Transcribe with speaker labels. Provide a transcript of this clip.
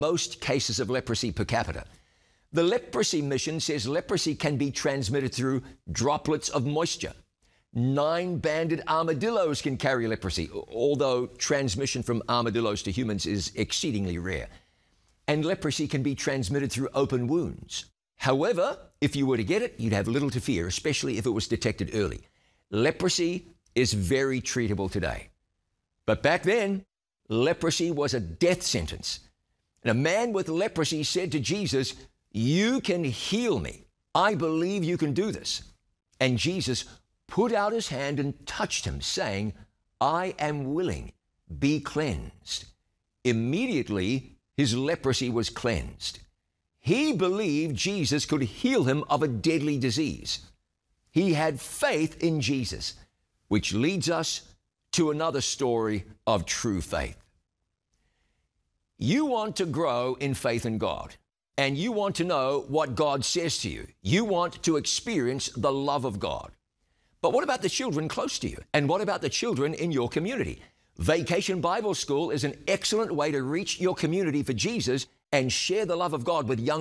Speaker 1: most cases of leprosy per capita. The Leprosy Mission says leprosy can be transmitted through droplets of moisture. 9-banded armadillos can carry leprosy, although transmission from armadillos to humans is exceedingly rare. And leprosy can be transmitted through open wounds. However, if you were to get it, you'd have little to fear, especially if it was detected early. Leprosy is very treatable today. But back then, leprosy was a death sentence. And a man with leprosy said to Jesus, "You can heal me. I believe you can do this." And Jesus put out his hand and touched him, saying, "I am willing, be cleansed." Immediately, his leprosy was cleansed. He believed Jesus could heal him of a deadly disease. He had faith in Jesus, which leads us to another story of true faith. You want to grow in faith in God, and you want to know what God says to you. You want to experience the love of God. But what about the children close to you? And what about the children in your community? Vacation Bible School is an excellent way to reach your community for Jesus and share the love of God with young